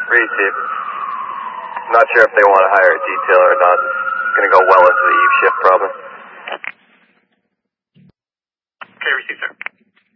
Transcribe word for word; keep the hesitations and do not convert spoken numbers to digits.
Received. Not sure if they want to hire a detailer or not. It's going to go well into the eve shift, probably.